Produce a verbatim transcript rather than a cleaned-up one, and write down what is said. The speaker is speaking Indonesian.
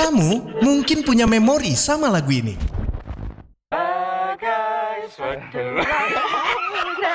Kamu mungkin punya memori sama lagu ini. Bagai suatu